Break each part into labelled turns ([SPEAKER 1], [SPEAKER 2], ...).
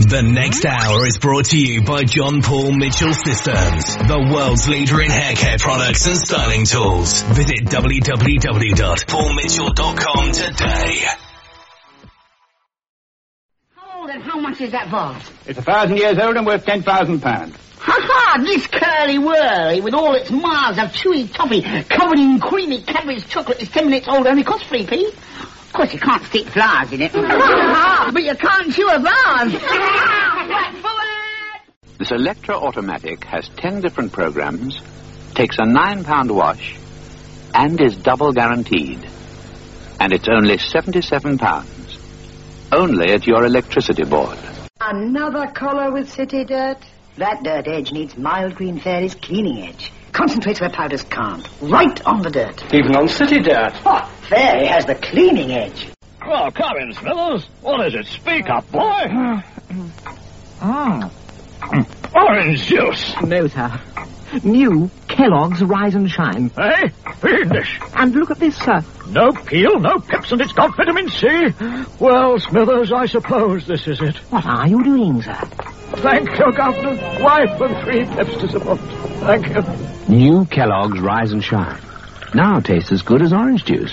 [SPEAKER 1] The next hour is brought to you by John Paul Mitchell Systems, the world's leader in hair care products and styling tools. Visit www.paulmitchell.com today.
[SPEAKER 2] How old and how much is that vase?
[SPEAKER 3] It's 1,000 years old and worth £10,000.
[SPEAKER 2] Ha-ha! This curly-whirly, with all its miles of chewy toffee covered in creamy Cadbury's chocolate, is 10 minutes old, only costs 3p. Of course, you can't stick flowers in it. But you can't chew a vase. Right forward!
[SPEAKER 4] This Electra Automatic has 10 different programs, takes a £9 wash, and is double guaranteed. And it's only £77. Only at your electricity board.
[SPEAKER 5] Another collar with city dirt? That dirt edge needs Mild Green Fairy's cleaning edge. Concentrates where powders can't. Right on the dirt.
[SPEAKER 6] Even on city dirt.
[SPEAKER 5] Oh, Fairy has the cleaning edge.
[SPEAKER 6] Oh, come in, Smithers. What is it? Speak up, boy. Orange juice.
[SPEAKER 7] No, sir. New Kellogg's Rise and Shine.
[SPEAKER 6] Eh? Fiendish.
[SPEAKER 7] And look at this, sir.
[SPEAKER 6] No peel, no pips, and it's got vitamin C. Well, Smithers, I suppose this is it.
[SPEAKER 7] What are you doing, sir?
[SPEAKER 6] Thank you, Governor. Wife and 3 pips to support. Thank you.
[SPEAKER 8] New Kellogg's Rise and Shine. Now tastes as good as orange juice.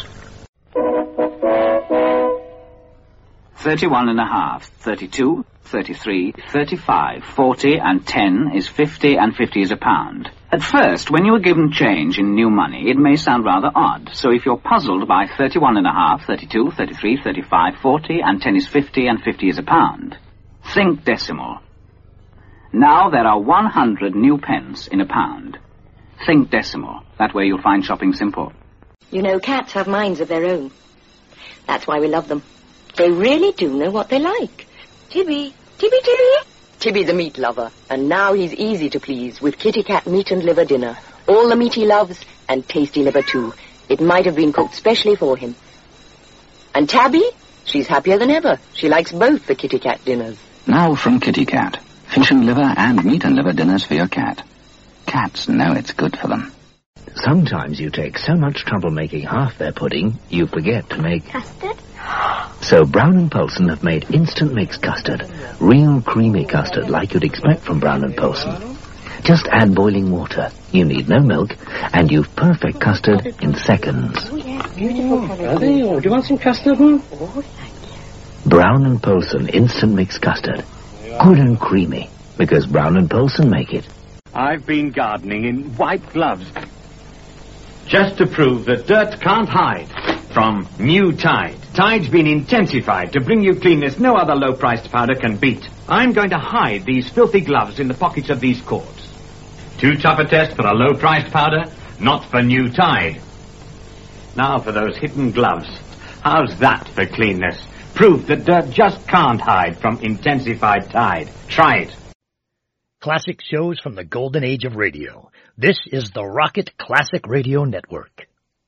[SPEAKER 9] 31.5, 32, 33, 35, 40 and 10 is 50 and 50 is a pound. At first, when you are given change in new money, it may sound rather odd. So if you're puzzled by 31.5, 32, 33, 35, 40 and 10 is 50 and 50 is a pound, think decimal. Now there are 100 new pence in a pound. Think decimal. That way you'll find shopping simple.
[SPEAKER 10] You know, cats have minds of their own. That's why we love them. They really do know what they like. Tibby. Tibby the meat lover. And now he's easy to please with Kitty Cat meat and liver dinner. All the meat he loves, and tasty liver too. It might have been cooked specially for him. And Tabby? She's happier than ever. She likes both the Kitty Cat dinners.
[SPEAKER 8] Now from Kitty Cat. Fish and liver and meat and liver dinners for your cat. Cats know it's good for them.
[SPEAKER 11] Sometimes you take so much trouble making half their pudding, you forget to make...
[SPEAKER 12] Custard?
[SPEAKER 11] So Brown & Poulsen have made instant mix custard. Real creamy custard like you'd expect from Brown & Poulsen. Just add boiling water. You need no milk, and you've perfect custard in seconds.
[SPEAKER 12] Oh, yeah, beautiful.
[SPEAKER 6] Ready? Oh, do you want some custard?
[SPEAKER 12] Oh, thank you.
[SPEAKER 11] Brown & Poulsen instant mix custard. Good and creamy, because Brown & Poulsen make it.
[SPEAKER 3] I've been gardening in white gloves, just to prove that dirt can't hide from new Tide. Tide's been intensified to bring you cleanness no other low-priced powder can beat. I'm going to hide these filthy gloves in the pockets of these cords. Too tough a test for a low-priced powder? Not for new Tide. Now for those hidden gloves. How's that for cleanness? Proof that dirt just can't hide from intensified Tide. Try it.
[SPEAKER 13] Classic shows from the golden age of radio. This is the Rocket Classic Radio Network.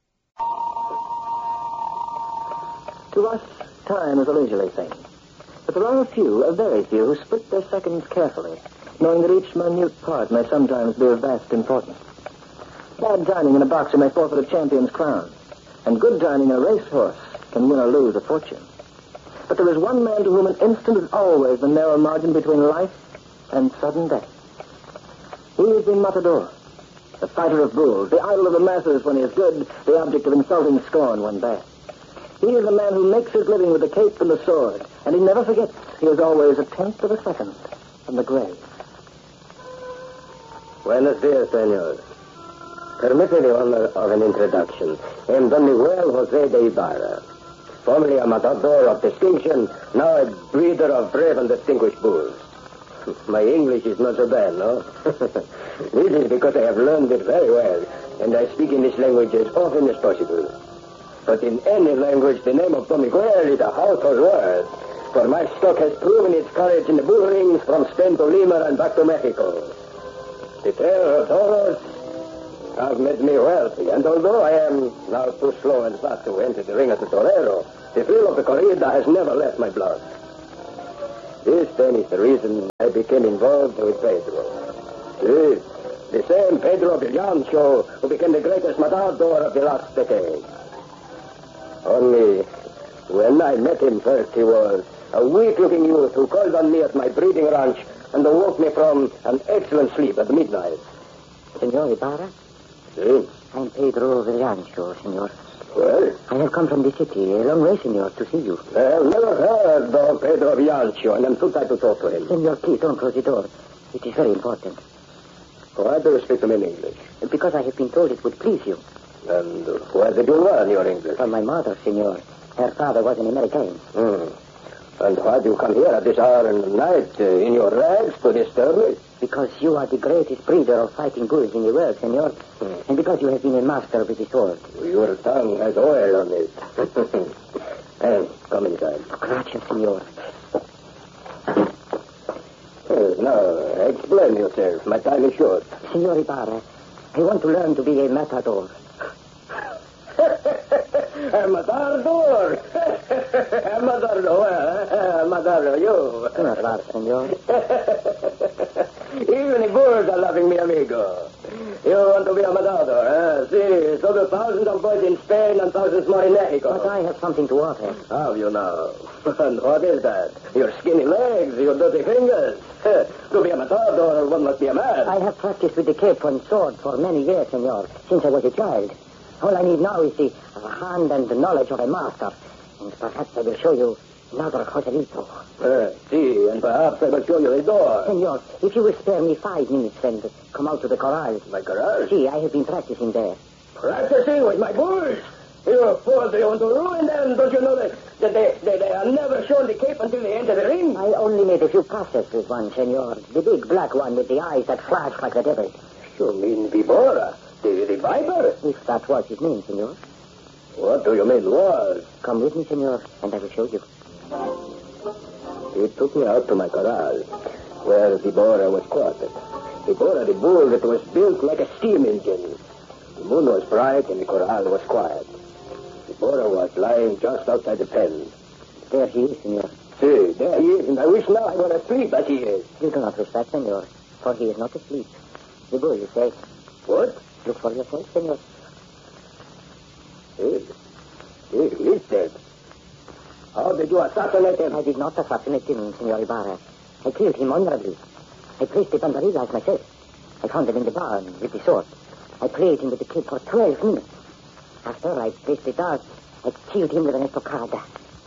[SPEAKER 14] To us, time is a leisurely thing. But there are a very few, who split their seconds carefully, knowing that each minute part may sometimes be of vast importance. Bad dining in a boxer may forfeit a champion's crown, and good dining in a racehorse can win or lose a fortune. But there is one man to whom an instant is always the narrow margin between life and sudden death. He is the matador, the fighter of bulls, the idol of the masses when he is good, the object of insulting scorn when bad. He is a man who makes his living with the cape and the sword, and he never forgets he is always a tenth of a second from the grave.
[SPEAKER 15] Buenos dias, senor. Permit me the honor of an introduction. I am Don Miguel Jose de Ibarra, formerly a matador of distinction, now a breeder of brave and distinguished bulls. My English is not so bad, no? This is because I have learned it very well, and I speak in this language as often as possible. But in any language, the name of Don Miguel is a household word, for my stock has proven its courage in the bull rings from Spain to Lima and back to Mexico. The trail of toros have made me wealthy, and although I am now too slow and fast to enter the ring as a torero, the thrill of the corrida has never left my blood. This, then, is the reason I became involved with Pedro. Yes, the same Pedro Villancho who became the greatest matador of the last decade. Only, when I met him first, he was A weak-looking youth who called on me at my breeding ranch and awoke me from an excellent sleep at midnight.
[SPEAKER 16] Senor Ibarra?
[SPEAKER 15] Si?
[SPEAKER 16] I'm Pedro Villancho, senor.
[SPEAKER 15] Well?
[SPEAKER 16] I have come from the city, a long way, senor, to see you.
[SPEAKER 15] I've never heard of Pedro Villancho, and I'm too tired to talk to him.
[SPEAKER 16] Senor, please don't close the door. It is very important.
[SPEAKER 15] Why do you speak to me in English?
[SPEAKER 16] Because I have been told it would please you.
[SPEAKER 15] And where did you learn your English?
[SPEAKER 16] From my mother, senor. Her father was an American.
[SPEAKER 15] And why do you come here at this hour in the night in your rags to disturb me?
[SPEAKER 16] Because you are the greatest breeder of fighting bulls in the world, senor. And because you have been a master with the sword.
[SPEAKER 15] Your tongue has oil on it. Come inside.
[SPEAKER 16] Gracias, senor.
[SPEAKER 15] Now, explain yourself. My time is short.
[SPEAKER 16] Senor Ibarra, I want to learn to be a matador.
[SPEAKER 15] A matador? A matador? Matador, you.
[SPEAKER 16] Do not laugh, senor.
[SPEAKER 15] Even the bulls are laughing, mi amigo. You want to be a matador, eh? See, so do thousands of boys in Spain and thousands more in Mexico.
[SPEAKER 16] But I have something to offer.
[SPEAKER 15] Have you now? And what is that? Your skinny legs, your dirty fingers. To be a matador, one must be a man.
[SPEAKER 16] I have practiced with the cape and sword for many years, senor, since I was a child. All I need now is the hand and the knowledge of a master. And perhaps I will show you another Joselito.
[SPEAKER 15] See, and perhaps I will show you the door.
[SPEAKER 16] Senor, if you will spare me 5 minutes and come out to the corral.
[SPEAKER 15] My corral?
[SPEAKER 16] See, I have been practicing there.
[SPEAKER 15] Practicing with my bulls? You fool, do you want to ruin them? Don't you know that they are never shown the cape until they enter the ring?
[SPEAKER 16] I only made a few passes with one, senor. The big black one with the eyes that flash like the devil.
[SPEAKER 15] You mean Vibora? The viper?
[SPEAKER 16] If that was his name, senor.
[SPEAKER 15] What do you mean, was?
[SPEAKER 16] Come with me, senor, and I will show you.
[SPEAKER 15] He took me out to my corral, where Vibora was quartered. Vibora, the bull that was built like a steam engine. The moon was bright and the corral was quiet. Vibora was lying just outside the pen.
[SPEAKER 16] There he is, senor.
[SPEAKER 15] See, there he is, and I wish now I were asleep as he is.
[SPEAKER 16] You do not wish that, senor, for he is not asleep. The bull is safe.
[SPEAKER 15] What?
[SPEAKER 16] Look for yourself, senor.
[SPEAKER 15] He is dead. How did you assassinate him?
[SPEAKER 16] I did not assassinate him, Senor Ibarra. I killed him honorably. I placed the banderillas myself. I found him in the barn with the sword. I played him with the kid for 12 minutes. After I placed the dart, I killed him with an estocada.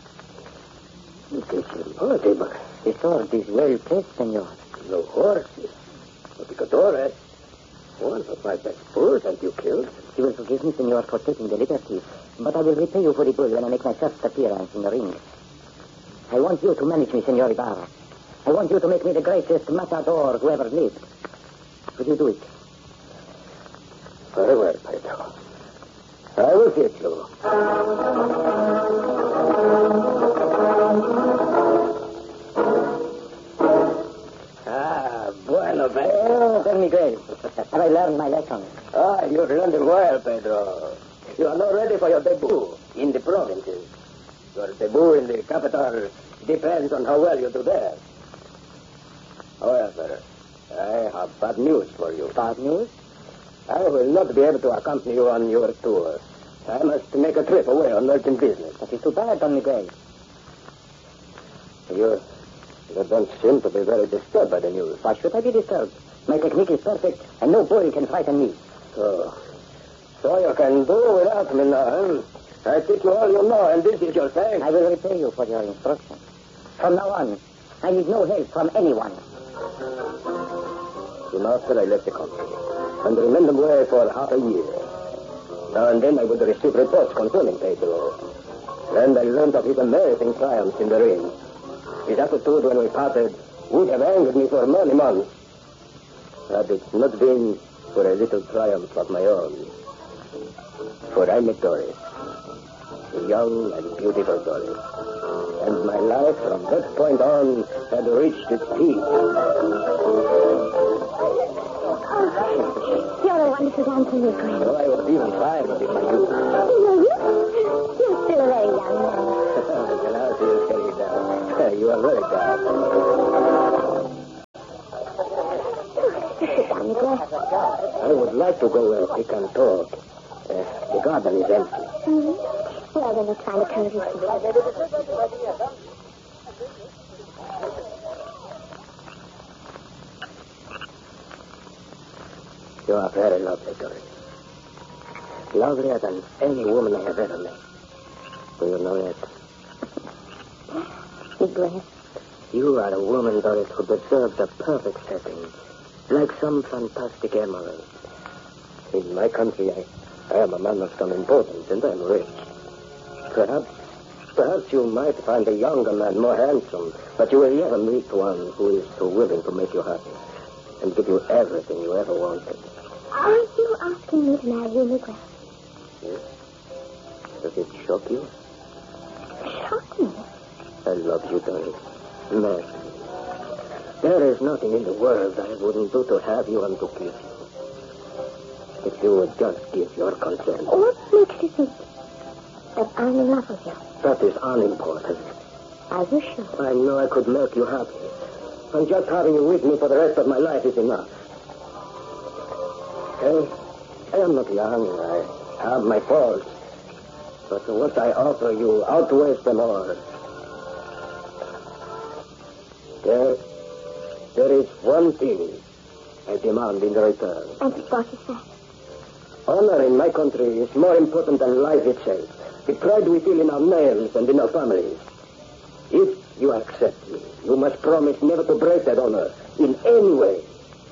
[SPEAKER 15] It is impossible.
[SPEAKER 16] The sword is well placed, senor.
[SPEAKER 15] No horses. No picadores. One of my best bulls and you killed.
[SPEAKER 16] You will forgive me, senor, for taking the liberty, but I will repay you for the bull when I make my first appearance in the ring. I want you to manage me, Senor Ibarra. I want you to make me the greatest matador who ever lived. Will you do it?
[SPEAKER 15] Very well, Pedro. I will get you. Bueno, Pedro.
[SPEAKER 16] Tell Miguel, have I learned my lesson?
[SPEAKER 15] You've learned it well, Pedro. You are not ready for your debut in the provinces. Your debut in the capital depends on how well you do there. However, I have bad news for you.
[SPEAKER 16] Bad news?
[SPEAKER 15] I will not be able to accompany you on your tour. I must make a trip away on urgent business.
[SPEAKER 16] That is too bad, Don Miguel.
[SPEAKER 15] You don't seem to be very disturbed by the news.
[SPEAKER 16] Why should I be disturbed? My technique is perfect, and no bull can frighten me.
[SPEAKER 15] So you can do without me now, huh? I teach you all you know, and this is your thanks.
[SPEAKER 16] I will repay you for your instruction. From now on, I need no help from anyone.
[SPEAKER 15] Soon after I left the country, and remained away for half a year. Now and then I would receive reports concerning Pedro. And I learned of his amazing triumphs in the ring. His attitude when we parted would have angered me for many months. Had it not been for a little triumph of my own. For I met Doris, a young and beautiful Doris. And my life from that point on had reached its peak.
[SPEAKER 12] You're a wonderful dancer, Miguel.
[SPEAKER 15] Oh, I was even trying to be my youth.
[SPEAKER 12] You're still a very young man.
[SPEAKER 15] And now she is getting down. You are very kind.
[SPEAKER 12] Sit down, Miguel.
[SPEAKER 15] I would like to go where we can talk. The garden is empty.
[SPEAKER 12] Mm-hmm. Well, then let's find a cozy seat.
[SPEAKER 15] You are very lovely, Doris. Lovelier than any woman I have ever met. Do you know that?
[SPEAKER 16] Miguel.
[SPEAKER 15] You are a woman, Doris, who deserves a perfect setting. Like some fantastic emerald. In my country, I am a man of some importance, and I'm rich. Perhaps you might find a younger man more handsome, but you will never meet one who is so willing to make you happy and give you everything you ever wanted.
[SPEAKER 16] Are you asking me to marry you, Miguel?
[SPEAKER 15] Yes? Does it shock you?
[SPEAKER 16] Shock me?
[SPEAKER 15] I love you, Doris. Marry me. There is nothing in the world I wouldn't do to have you and to keep you. If you would just give your consent.
[SPEAKER 16] What makes you think that I'm in love with you?
[SPEAKER 15] That is unimportant.
[SPEAKER 16] Are you sure?
[SPEAKER 15] I know I could make you happy. And just having you with me for the rest of my life is enough. I am not young. I have my faults. But what I offer you outweighs them all. There is one thing I demand in return.
[SPEAKER 16] And what is that?
[SPEAKER 15] Honor in my country is more important than life itself. The pride we feel in our names and in our families. If you accept me, you must promise never to break that honor in any way.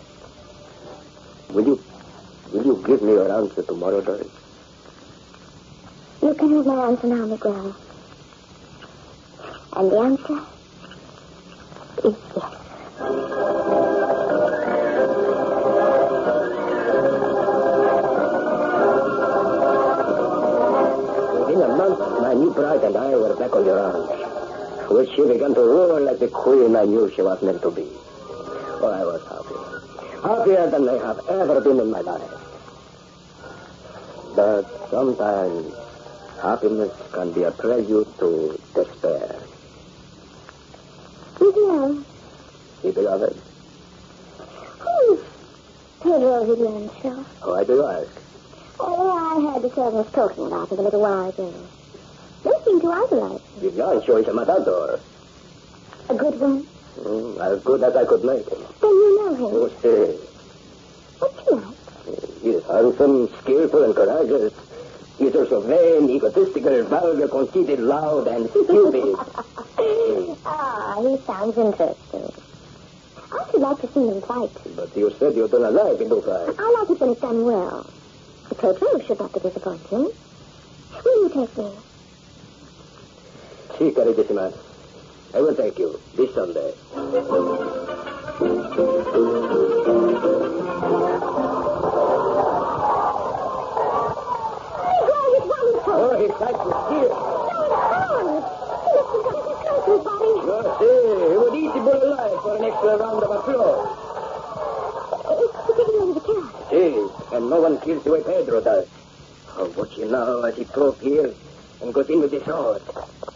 [SPEAKER 15] Will you give me your answer tomorrow, Doris?
[SPEAKER 16] You can have my answer now, Miguel. And the answer is yes.
[SPEAKER 15] Within a month, my new bride and I were back on the ranch, which she began to rule like the queen I knew she was meant to be. Oh, I was happy. Happier than I have ever been in my life. But sometimes happiness can be a prelude to despair.
[SPEAKER 16] Miguel.
[SPEAKER 15] You beloved?
[SPEAKER 16] Who's Pedro Villanueva?
[SPEAKER 15] Why do you ask?
[SPEAKER 16] Oh, I heard the servants talking about it a little while ago. They seem to idolize him.
[SPEAKER 15] Villanueva is a matador.
[SPEAKER 16] A good one?
[SPEAKER 15] As good as I could make him.
[SPEAKER 16] Then you know him.
[SPEAKER 15] Oh, see.
[SPEAKER 16] What's he like?
[SPEAKER 15] He is handsome, skillful, and courageous. He is also vain, egotistical, vulgar, conceited, loud, and stupid.
[SPEAKER 16] He sounds interesting. I should like to see him fight.
[SPEAKER 15] But you said you do not like him to fight.
[SPEAKER 16] I like it when it's done well. Pedro should not be disappointing. Will you take me?
[SPEAKER 15] Si, caritissima. I will take you this Sunday. Oh, his sight was here. He would eat the bull alive for an extra round of applause.
[SPEAKER 16] It's the giving away the cat.
[SPEAKER 15] See, and no one kills the way Pedro does. Oh, watch him now as he talks here and goes in with his sword.